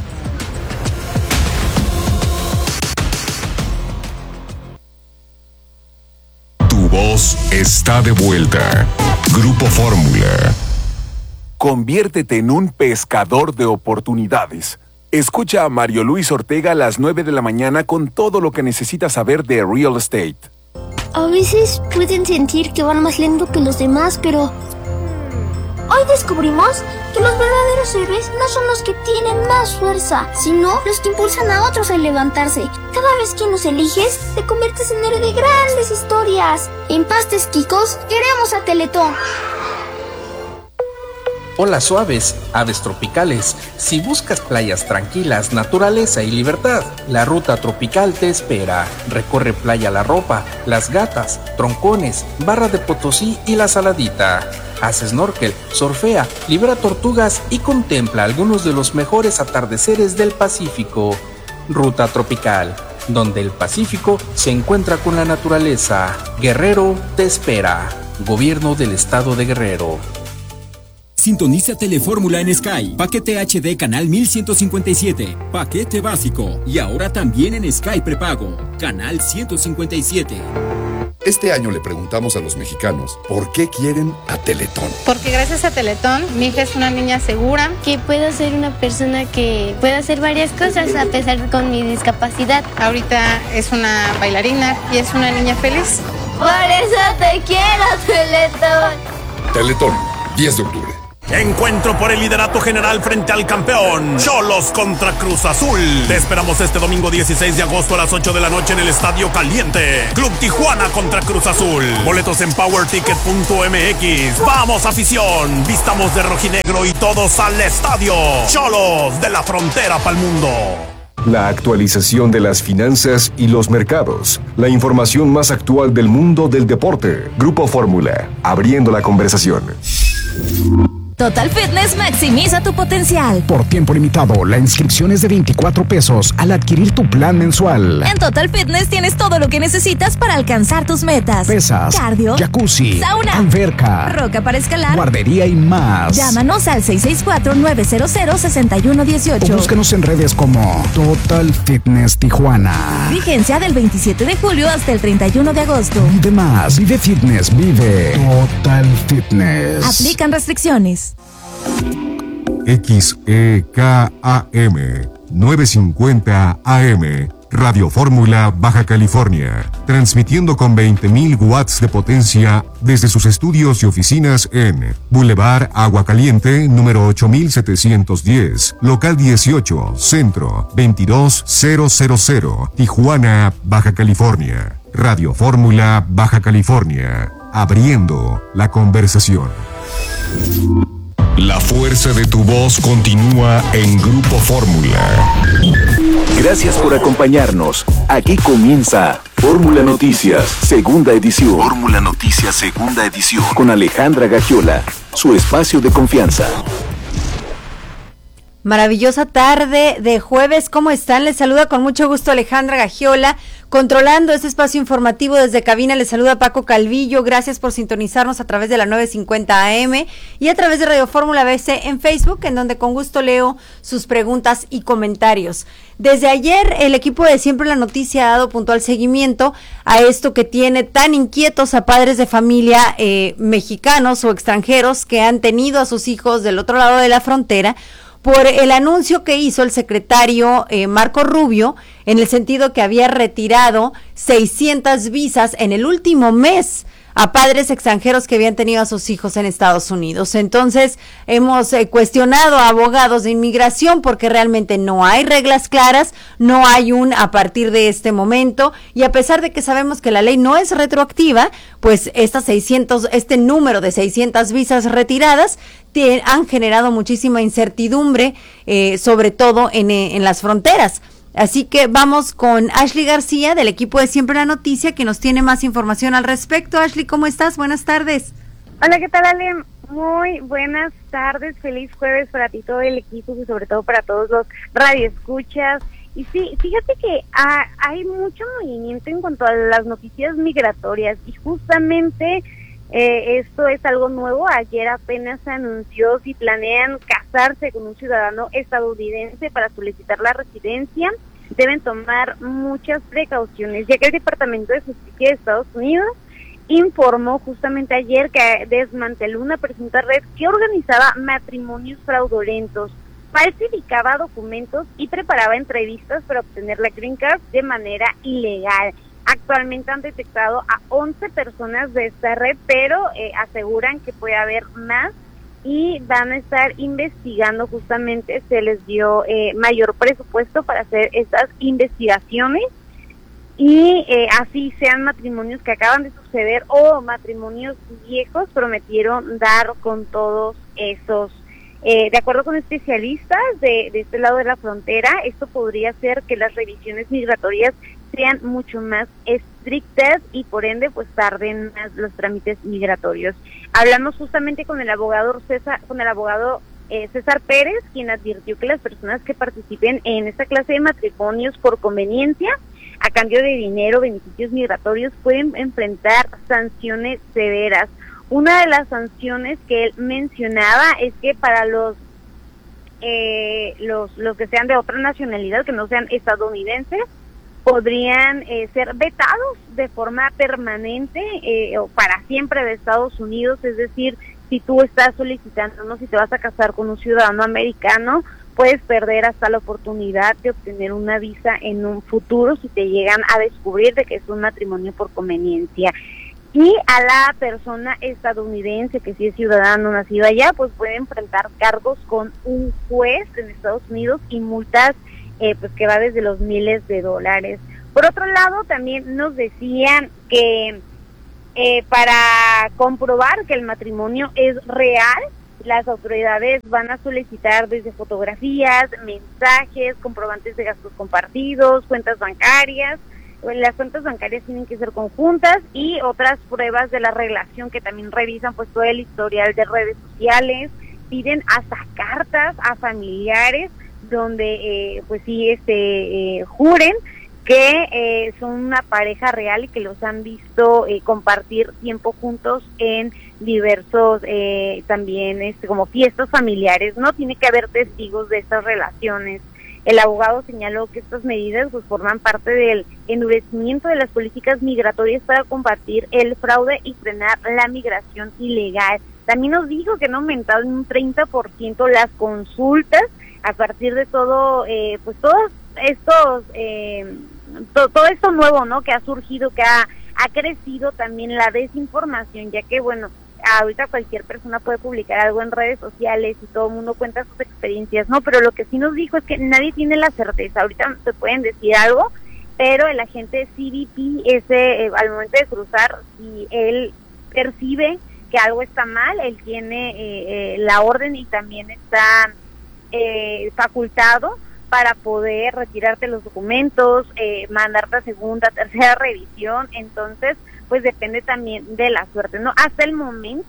Voz está de vuelta. Grupo Fórmula. Conviértete en un pescador de oportunidades. Escucha a Mario Luis Ortega a las 9 de la mañana con todo lo que necesitas saber de real estate. A veces pueden sentir que van más lento que los demás, pero hoy descubrimos que los verdaderos héroes no son los que tienen más fuerza, sino los que impulsan a otros a levantarse. Cada vez que nos eliges, te conviertes en héroe de grandes historias. En Pastes Quicos, queremos a Teletón. Olas suaves, aves tropicales. Si buscas playas tranquilas, naturaleza y libertad, la ruta tropical te espera. Recorre Playa La Ropa, Las Gatas, Troncones, Barra de Potosí y La Saladita. Haz snorkel, surfea, libera tortugas y contempla algunos de los mejores atardeceres del Pacífico. Ruta tropical, donde el Pacífico se encuentra con la naturaleza. Guerrero te espera. Gobierno del Estado de Guerrero. Sintoniza Telefórmula en Sky. Paquete HD canal 1157. Paquete básico. Y ahora también en Sky prepago. Canal 157. Este año le preguntamos a los mexicanos por qué quieren a Teletón. Porque gracias a Teletón, mi hija es una niña segura. Que puedo ser una persona que pueda hacer varias cosas a pesar con mi discapacidad. Ahorita es una bailarina y es una niña feliz. Por eso te quiero, Teletón. Teletón, 10 de octubre. Encuentro por el liderato general frente al campeón. Xolos contra Cruz Azul. Te esperamos este domingo 16 de agosto a las 8 de la noche en el Estadio Caliente. Club Tijuana contra Cruz Azul. Boletos en powerticket.mx. ¡Vamos, afición! Vistamos de rojinegro y todos al estadio. Xolos, de la frontera pa'l mundo. La actualización de las finanzas y los mercados. La información más actual del mundo del deporte. Grupo Fórmula. Abriendo la conversación. Total Fitness maximiza tu potencial. Por tiempo limitado, la inscripción es de 24 pesos al adquirir tu plan mensual. En Total Fitness tienes todo lo que necesitas para alcanzar tus metas. Pesas, cardio, jacuzzi, sauna, alberca, roca para escalar, guardería y más. Llámanos al 664-900-6118. O búscanos en redes como Total Fitness Tijuana. Vigencia del 27 de julio hasta el 31 de agosto. Vive más, vive fitness, vive Total Fitness. Aplican restricciones. XEKAM 950 AM Radio Fórmula Baja California, transmitiendo con 20.000 watts de potencia desde sus estudios y oficinas en Boulevard Agua Caliente, número 8710, local 18, centro 22000, Tijuana, Baja California. Radio Fórmula Baja California, abriendo la conversación. La fuerza de tu voz continúa en Grupo Fórmula. Gracias por acompañarnos. Aquí comienza Fórmula Noticias, segunda edición. Fórmula Noticias, segunda edición. Con Alejandra Gagiola, su espacio de confianza. Maravillosa tarde de jueves, ¿cómo están? Les saluda con mucho gusto Alejandra Gagiola, controlando este espacio informativo desde cabina. Les saluda Paco Calvillo, gracias por sintonizarnos a través de la 950 AM y a través de Radio Fórmula BC en Facebook, en donde con gusto leo sus preguntas y comentarios. Desde ayer, el equipo de Siempre la Noticia ha dado puntual seguimiento a esto que tiene tan inquietos a padres de familia mexicanos o extranjeros que han tenido a sus hijos del otro lado de la frontera, por el anuncio que hizo el secretario Marco Rubio, en el sentido que había retirado 600 visas en el último mes a padres extranjeros que habían tenido a sus hijos en Estados Unidos. Entonces, hemos cuestionado a abogados de inmigración porque realmente no hay reglas claras, no hay a partir de este momento, y a pesar de que sabemos que la ley no es retroactiva, pues este número de 600 visas retiradas han generado muchísima incertidumbre, sobre todo en las fronteras. Así que vamos con Ashley García del equipo de Siempre la Noticia, que nos tiene más información al respecto. Ashley, ¿cómo estás? Buenas tardes. Hola, ¿qué tal, Ale? Muy buenas tardes, feliz jueves para ti, todo el equipo y sobre todo para todos los radioescuchas. Y sí, fíjate que hay mucho movimiento en cuanto a las noticias migratorias y justamente esto es algo nuevo. Ayer apenas se anunció si planean casarse con un ciudadano estadounidense para solicitar la residencia, deben tomar muchas precauciones, ya que el Departamento de Justicia de Estados Unidos informó justamente ayer que desmanteló una presunta red que organizaba matrimonios fraudulentos, falsificaba documentos y preparaba entrevistas para obtener la Green Card de manera ilegal. Actualmente han detectado a 11 personas de esta red, pero aseguran que puede haber más y van a estar investigando. Justamente se les dio mayor presupuesto para hacer estas investigaciones y así sean matrimonios que acaban de suceder o matrimonios viejos, prometieron dar con todos esos. De acuerdo con especialistas de este lado de la frontera, esto podría hacer que las revisiones migratorias sean mucho más estrictas y por ende pues tarden más los trámites migratorios. Hablamos justamente con el abogado César Pérez, quien advirtió que las personas que participen en esta clase de matrimonios por conveniencia, a cambio de dinero, beneficios migratorios, pueden enfrentar sanciones severas. Una de las sanciones que él mencionaba es que para los que sean de otra nacionalidad, que no sean estadounidenses, podrían ser vetados de forma permanente o para siempre de Estados Unidos. Es decir, si tú estás solicitando, si te vas a casar con un ciudadano americano, puedes perder hasta la oportunidad de obtener una visa en un futuro si te llegan a descubrir de que es un matrimonio por conveniencia. Y a la persona estadounidense que sí es ciudadano nacido allá, pues puede enfrentar cargos con un juez en Estados Unidos y multas pues que va desde los miles de dólares. Por otro lado, también nos decían que para comprobar que el matrimonio es real, las autoridades van a solicitar desde fotografías, mensajes, comprobantes de gastos compartidos, cuentas bancarias. Las cuentas bancarias tienen que ser conjuntas y otras pruebas de la relación que también revisan pues todo el historial de redes sociales. Piden hasta cartas a familiares donde pues sí juren que son una pareja real y que los han visto compartir tiempo juntos en diversos también como fiestas familiares, ¿no? Tiene que haber testigos de estas relaciones. El abogado señaló que estas medidas pues forman parte del endurecimiento de las políticas migratorias para combatir el fraude y frenar la migración ilegal. También nos dijo que han aumentado en un 30% las consultas a partir de todo, pues todos estos, todo esto nuevo, ¿no? Que ha surgido, que ha crecido también la desinformación, ya que, bueno, ahorita cualquier persona puede publicar algo en redes sociales y todo el mundo cuenta sus experiencias, ¿no? Pero lo que sí nos dijo es que nadie tiene la certeza. Ahorita te pueden decir algo, pero el agente CBP, al momento de cruzar, si él percibe que algo está mal, él tiene la orden y también está facultado para poder retirarte los documentos, mandarte a segunda, tercera revisión. Entonces, pues depende también de la suerte, ¿no? Hasta el momento,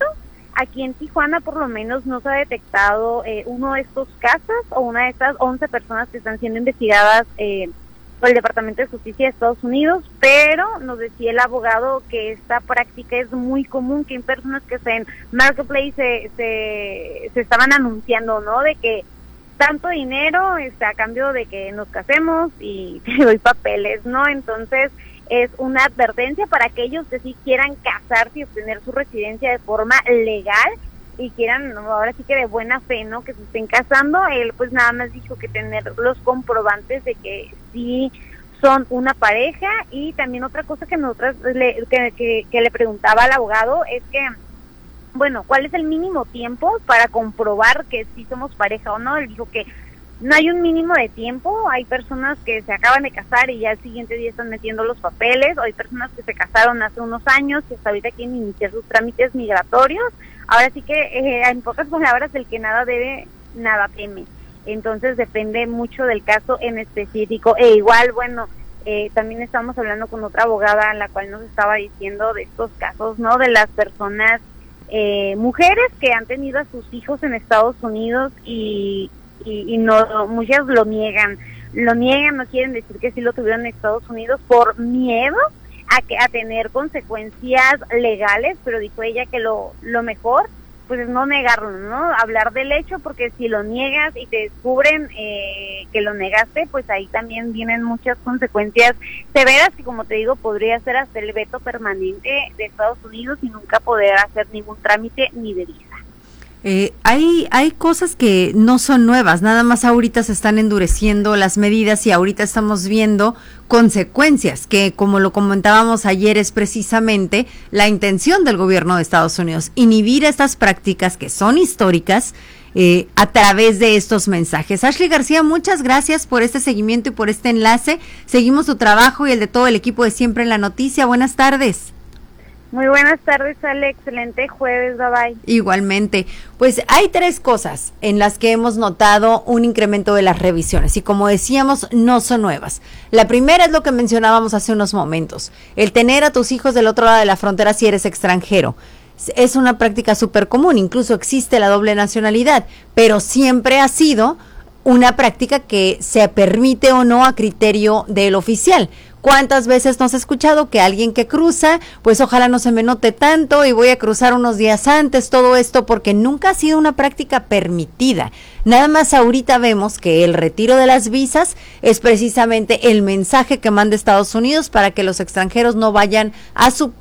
Aquí en Tijuana por lo menos no se ha detectado uno de estos casos o una de estas 11 personas que están siendo investigadas por el Departamento de Justicia de Estados Unidos, pero nos decía el abogado que esta práctica es muy común, que hay personas que en Marketplace se estaban anunciando, ¿no? De que tanto dinero a cambio de que nos casemos y te doy papeles, ¿no? Entonces es una advertencia para aquellos que sí quieran casarse y obtener su residencia de forma legal y quieran, ahora sí que de buena fe, ¿no? Que se estén casando. Él pues nada más dijo que tener los comprobantes de que sí son una pareja. Y también otra cosa que nosotros que le preguntaba al abogado es que, bueno, ¿cuál es el mínimo tiempo para comprobar que sí somos pareja o no? Él dijo que no hay un mínimo de tiempo. Hay personas que se acaban de casar y ya el siguiente día están metiendo los papeles, o hay personas que se casaron hace unos años y hasta ahorita quieren iniciar sus trámites migratorios. Ahora sí que, en pocas palabras, el que nada debe, nada teme. Entonces depende mucho del caso en específico. E igual, bueno, también estamos hablando con otra abogada, la cual nos estaba diciendo de estos casos, ¿no? De las personas, mujeres que han tenido a sus hijos en Estados Unidos y no, muchas lo niegan, no quieren decir que sí lo tuvieron en Estados Unidos por miedo a tener consecuencias legales, pero dijo ella que lo mejor pues es no negarlo, ¿no? Hablar del hecho, porque si lo niegas y te descubren que lo negaste, pues ahí también vienen muchas consecuencias severas que, como te digo, podría ser hasta el veto permanente de Estados Unidos y nunca poder hacer ningún trámite ni de visa. Hay cosas que no son nuevas, nada más ahorita se están endureciendo las medidas y ahorita estamos viendo consecuencias que, como lo comentábamos ayer, es precisamente la intención del gobierno de Estados Unidos, inhibir estas prácticas que son históricas a través de estos mensajes. Ashley García, muchas gracias por este seguimiento y por este enlace. Seguimos tu trabajo y el de todo el equipo de Siempre en la Noticia. Buenas tardes. Muy buenas tardes, Ale. Excelente jueves. Bye bye. Igualmente. Pues hay 3 cosas en las que hemos notado un incremento de las revisiones y, como decíamos, no son nuevas. La primera es lo que mencionábamos hace unos momentos, el tener a tus hijos del otro lado de la frontera si eres extranjero. Es una práctica súper común, incluso existe la doble nacionalidad, pero siempre ha sido una práctica que se permite o no a criterio del oficial. ¿Cuántas veces nos ha escuchado que alguien que cruza, pues ojalá no se me note tanto y voy a cruzar unos días antes, todo esto porque nunca ha sido una práctica permitida? Nada más ahorita vemos que el retiro de las visas es precisamente el mensaje que manda Estados Unidos para que los extranjeros no vayan a su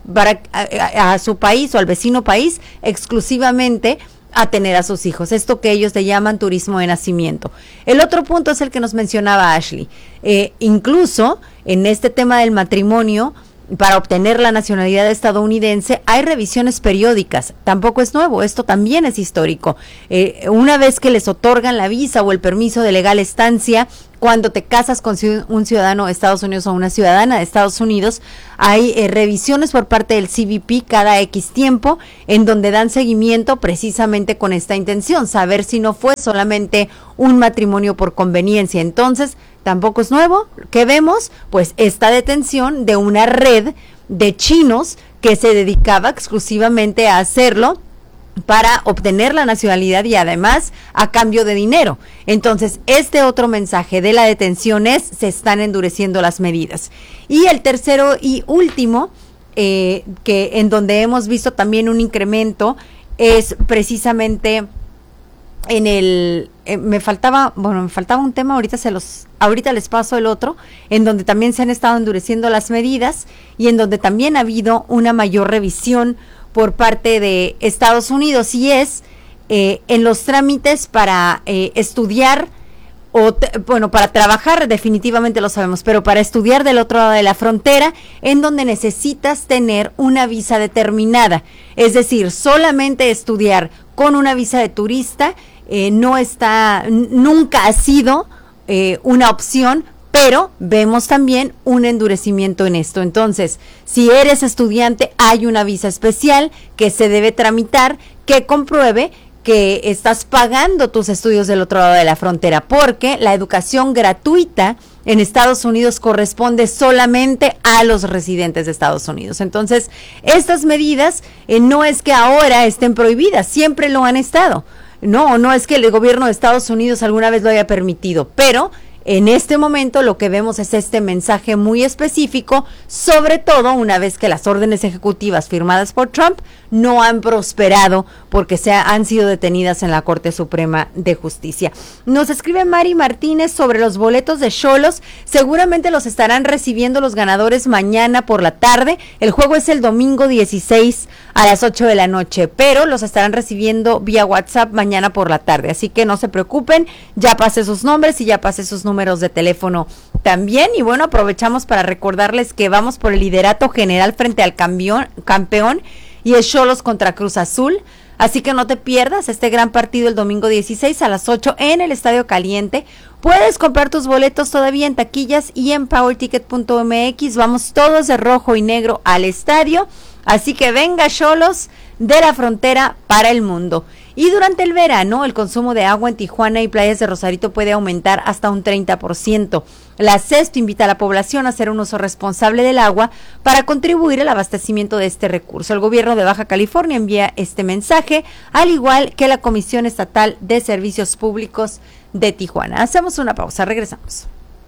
país o al vecino país exclusivamente a tener a sus hijos, esto que ellos le llaman turismo de nacimiento. El otro punto es el que nos mencionaba Ashley, incluso en este tema del matrimonio, para obtener la nacionalidad estadounidense hay revisiones periódicas, tampoco es nuevo, esto también es histórico. Una vez que les otorgan la visa o el permiso de legal estancia, cuando te casas con un ciudadano de Estados Unidos o una ciudadana de Estados Unidos, hay revisiones por parte del CBP cada X tiempo, en donde dan seguimiento precisamente con esta intención, saber si no fue solamente un matrimonio por conveniencia. Entonces, tampoco es nuevo. ¿Qué vemos? Pues esta detención de una red de chinos que se dedicaba exclusivamente a hacerlo para obtener la nacionalidad y además a cambio de dinero. Entonces, este otro mensaje de la detención es: se están endureciendo las medidas. Y el tercero y último, que en donde hemos visto también un incremento, es precisamente en el me faltaba un tema, ahorita les paso el otro, en donde también se han estado endureciendo las medidas y en donde también ha habido una mayor revisión por parte de Estados Unidos, y es en los trámites para estudiar para trabajar definitivamente lo sabemos, pero para estudiar del otro lado de la frontera, en donde necesitas tener una visa determinada, es decir, solamente estudiar con una visa de turista nunca ha sido una opción, pero vemos también un endurecimiento en esto. Entonces, si eres estudiante, hay una visa especial que se debe tramitar que compruebe que estás pagando tus estudios del otro lado de la frontera, porque la educación gratuita en Estados Unidos corresponde solamente a los residentes de Estados Unidos. Entonces, estas medidas no es que ahora estén prohibidas, siempre lo han estado. No es que el gobierno de Estados Unidos alguna vez lo haya permitido, pero en este momento lo que vemos es este mensaje muy específico, sobre todo una vez que las órdenes ejecutivas firmadas por Trump no han prosperado porque han sido detenidas en la Corte Suprema de Justicia. Nos escribe Mari Martínez sobre los boletos de Xolos. Seguramente los estarán recibiendo los ganadores mañana por la tarde. El juego es el domingo 16 a las 8 de la noche, pero los estarán recibiendo vía WhatsApp mañana por la tarde. Así que no se preocupen, ya pasé sus nombres y ya pasé sus números de teléfono también. Y bueno, aprovechamos para recordarles que vamos por el liderato general frente al campeón y es Xolos contra Cruz Azul. Así que no te pierdas este gran partido el domingo 16 a las 8 en el Estadio Caliente. Puedes comprar tus boletos todavía en taquillas y en powerticket.mx. Vamos todos de rojo y negro al estadio. Así que venga Xolos de la frontera para el mundo. Y durante el verano, el consumo de agua en Tijuana y playas de Rosarito puede aumentar hasta un 30%. La CESTO invita a la población a hacer un uso responsable del agua para contribuir al abastecimiento de este recurso. El gobierno de Baja California envía este mensaje, al igual que la Comisión Estatal de Servicios Públicos de Tijuana. Hacemos una pausa, regresamos.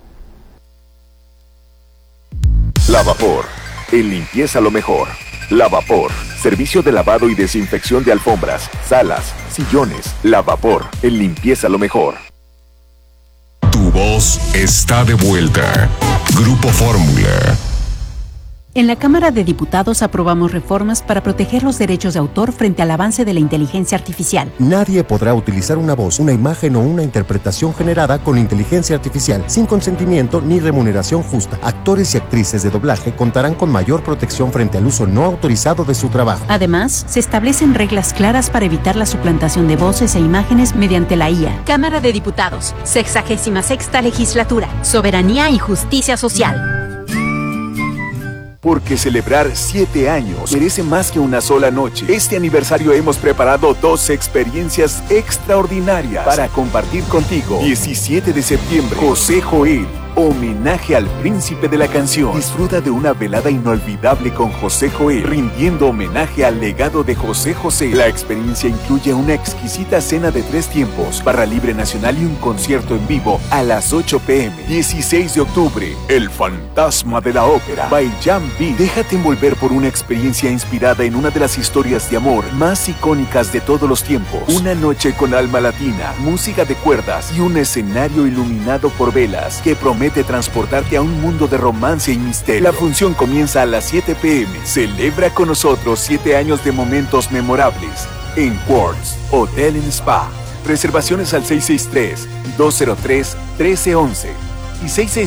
Lavapor, en limpieza lo mejor. Lavapor, servicio de lavado y desinfección de alfombras, salas, sillones. Lavapor, en limpieza lo mejor. Tu voz está de vuelta. Grupo Fórmula. En la Cámara de Diputados aprobamos reformas para proteger los derechos de autor frente al avance de la inteligencia artificial. Nadie podrá utilizar una voz, una imagen o una interpretación generada con inteligencia artificial sin consentimiento ni remuneración justa. Actores y actrices de doblaje contarán con mayor protección frente al uso no autorizado de su trabajo. Además, se establecen reglas claras para evitar la suplantación de voces e imágenes mediante la IA. Cámara de Diputados, 66ª Legislatura, Soberanía y Justicia Social. Porque celebrar 7 años merece más que una sola noche. Este aniversario hemos preparado 2 experiencias extraordinarias para compartir contigo. 17 de septiembre, José Joel, homenaje al príncipe de la canción. Disfruta de una velada inolvidable con José Joel, rindiendo homenaje al legado de José José. La experiencia incluye una exquisita cena de 3 tiempos, barra libre nacional y un concierto en vivo a las 8 p.m. 16 de octubre, El Fantasma de la Ópera, by Jan B. Déjate envolver por una experiencia inspirada en una de las historias de amor más icónicas de todos los tiempos. Una noche con alma latina, música de cuerdas y un escenario iluminado por velas que promete transportarte a un mundo de romance y misterio. La función comienza a las 7 p.m. Celebra con nosotros 7 años de momentos memorables en Quartz Hotel and Spa. Reservaciones al 663-203-1311 y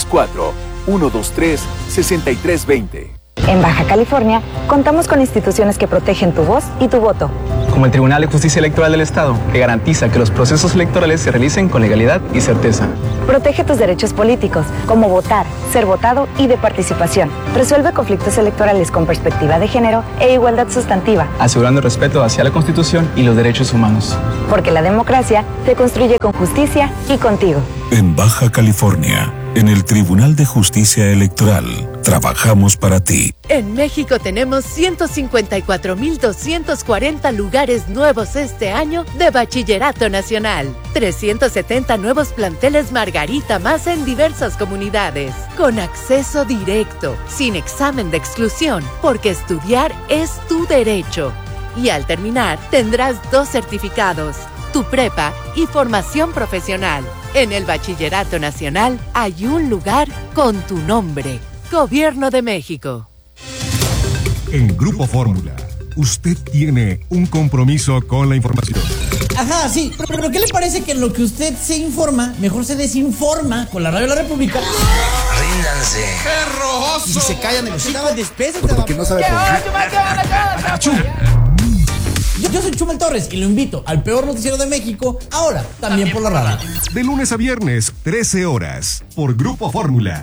664-123-6320. En Baja California, contamos con instituciones que protegen tu voz y tu voto. Como el Tribunal de Justicia Electoral del Estado, que garantiza que los procesos electorales se realicen con legalidad y certeza. Protege tus derechos políticos, como votar, ser votado y de participación. Resuelve conflictos electorales con perspectiva de género e igualdad sustantiva. Asegurando el respeto hacia la Constitución y los derechos humanos. Porque la democracia se construye con justicia y contigo. En Baja California, en el Tribunal de Justicia Electoral, trabajamos para ti. En México tenemos 154,240 lugares nuevos este año de Bachillerato Nacional. 370 nuevos planteles Margarita más en diversas comunidades. Con acceso directo, sin examen de exclusión, porque estudiar es tu derecho. Y al terminar, tendrás 2 certificados, tu prepa y formación profesional. En el Bachillerato Nacional hay un lugar con tu nombre. Gobierno de México. En Grupo Fórmula, usted tiene un compromiso con la información. Ajá, sí, pero ¿qué le parece que en lo que usted se informa, mejor se desinforma con la Radio de la República? Ríndanse. ¡Perro oso! Y si se callan de los chicos, despésense. Porque no sabe por qué. Yo soy Chumel Torres y lo invito al peor noticiero de México, ahora también por la radio. De lunes a viernes, 13 horas, por Grupo Fórmula.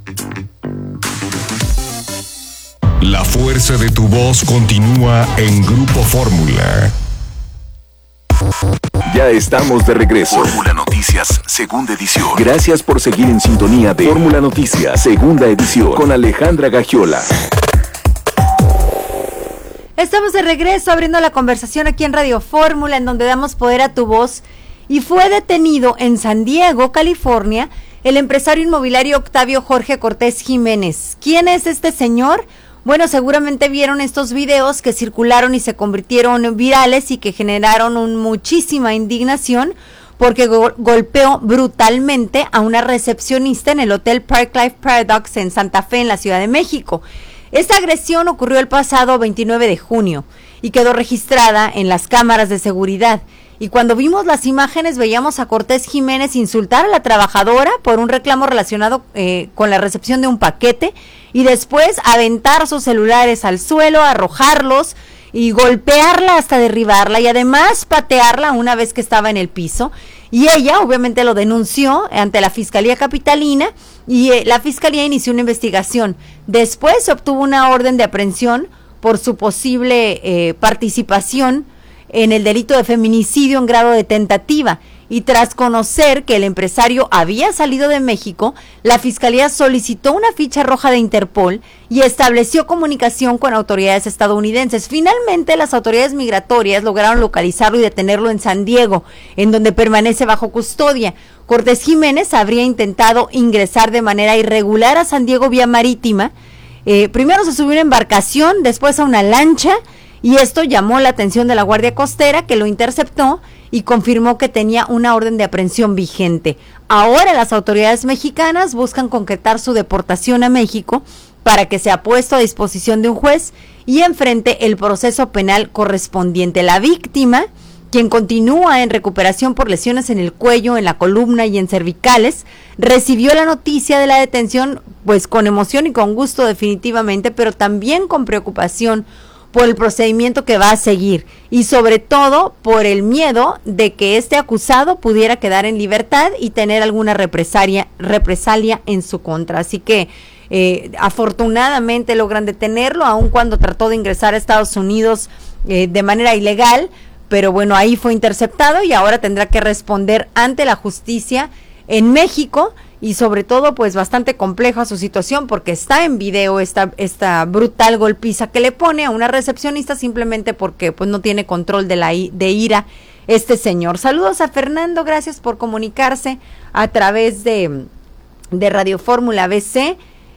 La fuerza de tu voz continúa en Grupo Fórmula. Ya estamos de regreso. Fórmula Noticias, segunda edición. Gracias por seguir en sintonía de Fórmula Noticias, segunda edición, con Alejandra Gagiola. Estamos de regreso abriendo la conversación aquí en Radio Fórmula, en donde damos poder a tu voz. Y fue detenido en San Diego, California, el empresario inmobiliario Octavio Jorge Cortés Jiménez. ¿Quién es este señor? Bueno, seguramente vieron estos videos que circularon y se convirtieron virales y que generaron muchísima indignación porque golpeó brutalmente a una recepcionista en el Hotel Park Life Paradox en Santa Fe, en la Ciudad de México. Esta agresión ocurrió el pasado 29 de junio y quedó registrada en las cámaras de seguridad. Y cuando vimos las imágenes veíamos a Cortés Jiménez insultar a la trabajadora por un reclamo relacionado con la recepción de un paquete y después aventar sus celulares al suelo, arrojarlos y golpearla hasta derribarla y además patearla una vez que estaba en el piso. Y ella obviamente lo denunció ante la Fiscalía Capitalina y la Fiscalía inició una investigación. Después se obtuvo una orden de aprehensión por su posible participación en el delito de feminicidio en grado de tentativa. Y tras conocer que el empresario había salido de México, la Fiscalía solicitó una ficha roja de Interpol y estableció comunicación con autoridades estadounidenses. Finalmente, las autoridades migratorias lograron localizarlo y detenerlo en San Diego, en donde permanece bajo custodia. Cortés Jiménez habría intentado ingresar de manera irregular a San Diego vía marítima. Primero se subió a una embarcación, después a una lancha, y esto llamó la atención de la Guardia Costera, que lo interceptó y confirmó que tenía una orden de aprehensión vigente. Ahora las autoridades mexicanas buscan concretar su deportación a México para que sea puesto a disposición de un juez y enfrente el proceso penal correspondiente. La víctima, quien continúa en recuperación por lesiones en el cuello, en la columna y en cervicales, recibió la noticia de la detención pues con emoción y con gusto definitivamente, pero también con preocupación por el procedimiento que va a seguir y sobre todo por el miedo de que este acusado pudiera quedar en libertad y tener alguna represalia en su contra. Así que afortunadamente logran detenerlo, aun cuando trató de ingresar a Estados Unidos de manera ilegal, pero bueno, ahí fue interceptado y ahora tendrá que responder ante la justicia en México. Y sobre todo, pues bastante compleja su situación porque está en video esta brutal golpiza que le pone a una recepcionista simplemente porque pues no tiene control de ira este señor. Saludos a Fernando, gracias por comunicarse a través de Radio Fórmula BC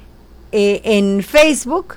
en Facebook.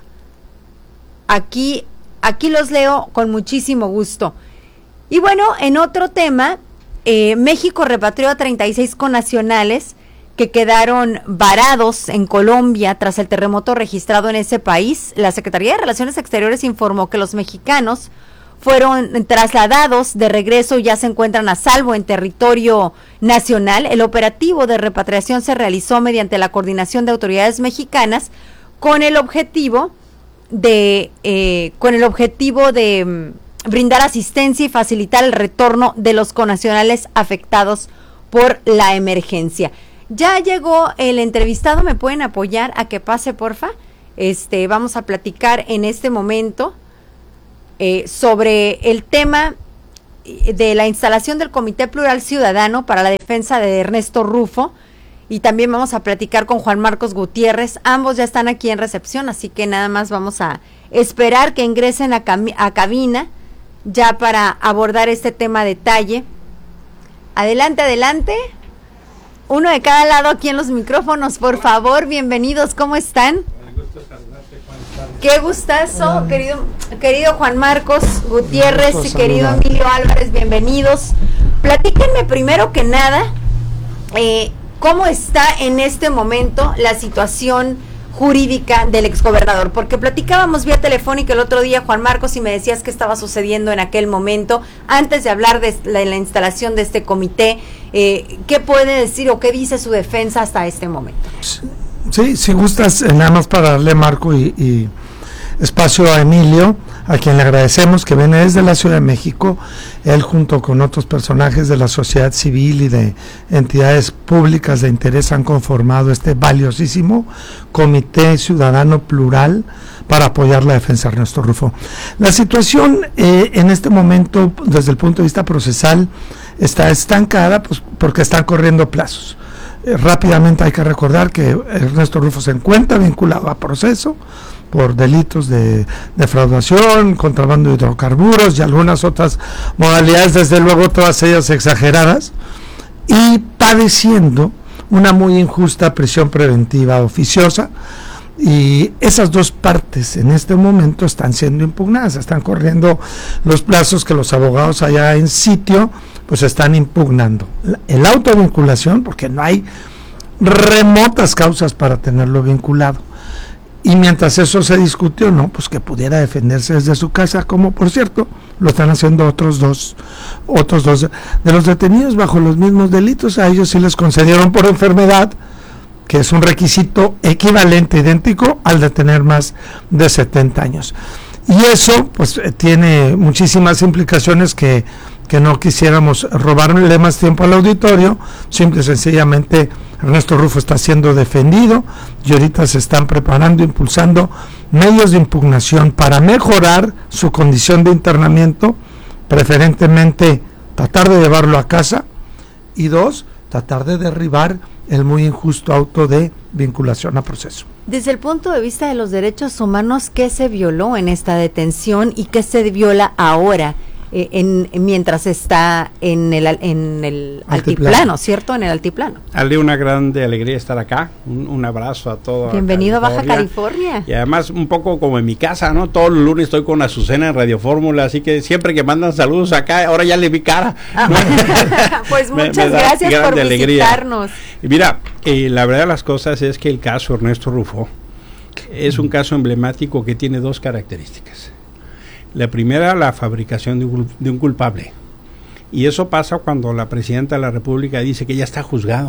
Aquí los leo con muchísimo gusto. Y bueno, en otro tema, México repatrió a 36 connacionales que quedaron varados en Colombia tras el terremoto registrado en ese país. La Secretaría de Relaciones Exteriores informó que los mexicanos fueron trasladados de regreso y ya se encuentran a salvo en territorio nacional. El operativo de repatriación se realizó mediante la coordinación de autoridades mexicanas con el objetivo de brindar asistencia y facilitar el retorno de los connacionales afectados por la emergencia. Ya llegó el entrevistado, ¿me pueden apoyar a que pase, porfa? Vamos a platicar en este momento sobre el tema de la instalación del Comité Plural Ciudadano para la Defensa de Ernesto Rufo y también vamos a platicar con Juan Marcos Gutiérrez. Ambos ya están aquí en recepción, así que nada más vamos a esperar que ingresen a cabina ya para abordar este tema a detalle. Adelante, adelante. Uno de cada lado aquí en los micrófonos, por favor, bienvenidos, ¿cómo están? Qué gustazo, querido Juan Marcos Gutiérrez y querido Emilio Álvarez, bienvenidos. Platíquenme primero que nada, ¿cómo está en este momento la situación jurídica del exgobernador? Porque platicábamos vía telefónica el otro día, Juan Marcos, y me decías qué estaba sucediendo en aquel momento, antes de hablar de la instalación de este comité. ¿Qué puede decir o qué dice su defensa hasta este momento? Sí, si gustas, nada más para darle marco y espacio a Emilio, a quien le agradecemos que viene desde la Ciudad de México. Él junto con otros personajes de la sociedad civil y de entidades públicas de interés han conformado este valiosísimo Comité Ciudadano Plural para apoyar la defensa de Ernesto Rufo. La situación en este momento, desde el punto de vista procesal, está estancada, pues, porque están corriendo plazos. Rápidamente hay que recordar que Ernesto Rufo se encuentra vinculado a proceso por delitos de defraudación, contrabando de hidrocarburos y algunas otras modalidades, desde luego todas ellas exageradas, y padeciendo una muy injusta prisión preventiva oficiosa, y esas dos partes en este momento están siendo impugnadas, están corriendo los plazos que los abogados allá en sitio pues están impugnando. El auto de vinculación, porque no hay remotas causas para tenerlo vinculado. Y mientras eso se discutió, no, pues que pudiera defenderse desde su casa, como por cierto lo están haciendo otros dos de los detenidos bajo los mismos delitos. A ellos sí les concedieron por enfermedad, que es un requisito equivalente, idéntico al de tener más de 70 años. Y eso pues tiene muchísimas implicaciones que no quisiéramos robarle más tiempo al auditorio. Simple y sencillamente Ernesto Rufo está siendo defendido y ahorita se están preparando, impulsando medios de impugnación para mejorar su condición de internamiento, preferentemente tratar de llevarlo a casa, y dos, tratar de derribar el muy injusto auto de vinculación a proceso. Desde el punto de vista de los derechos humanos, ¿qué se violó en esta detención y qué se viola ahora mientras está en el altiplano, ¿cierto? En el altiplano. Ale, una grande alegría estar acá. Un abrazo a todos. Bienvenido a Baja California. Y además un poco como en mi casa, ¿no? Todos los lunes estoy con Azucena en Radio Fórmula, así que siempre que mandan saludos acá, ahora ya le vi cara. Pues muchas gracias por visitarnos. Y mira, la verdad de las cosas es que el caso Ernesto Rufo es un caso emblemático que tiene dos características. La primera, la fabricación de un culpable. Y eso pasa cuando la presidenta de la República dice que ya está juzgado.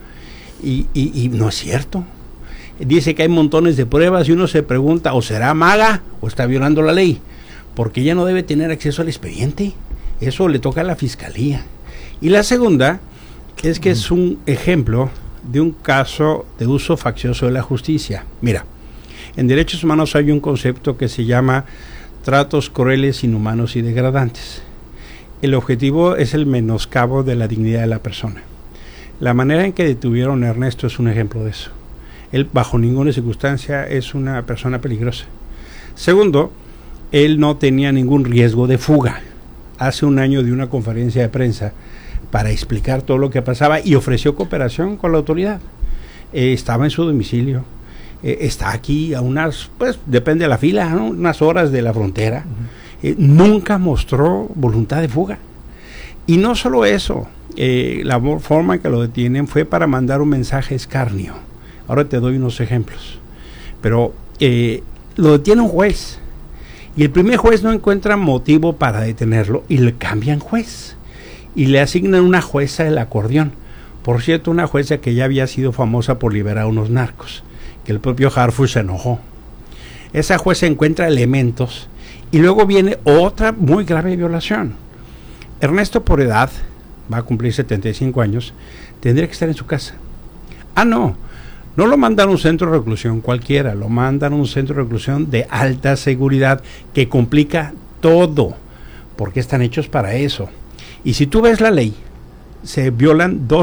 Y no es cierto. Dice que hay montones de pruebas y uno se pregunta, ¿o será maga o está violando la ley? Porque ella no debe tener acceso al expediente. Eso le toca a la Fiscalía. Y la segunda es que es un ejemplo de un caso de uso faccioso de la justicia. Mira, en derechos humanos hay un concepto que se llama tratos crueles, inhumanos y degradantes. El objetivo es el menoscabo de la dignidad de la persona. La manera en que detuvieron a Ernesto es un ejemplo de eso. Él bajo ninguna circunstancia es una persona peligrosa. Segundo, él no tenía ningún riesgo de fuga. Hace un año dio una conferencia de prensa para explicar todo lo que pasaba y ofreció cooperación con la autoridad. Estaba en su domicilio. Está aquí a unas, pues depende de la fila, ¿no? Unas horas de la frontera. Nunca mostró voluntad de fuga. Y no solo eso, la forma en que lo detienen fue para mandar un mensaje escarnio. Ahora te doy unos ejemplos. Pero lo detiene un juez. Y el primer juez no encuentra motivo para detenerlo y le cambian juez. Y le asignan una jueza del acordeón. Por cierto, una jueza que ya había sido famosa por liberar a unos narcos, que el propio Harfuch se enojó. Esa jueza encuentra elementos y luego viene otra muy grave violación. Ernesto, por edad, va a cumplir 75 años, tendría que estar en su casa. No lo mandan a un centro de reclusión cualquiera, lo mandan a un centro de reclusión de alta seguridad que complica todo, porque están hechos para eso. Y si tú ves la ley, se violan dos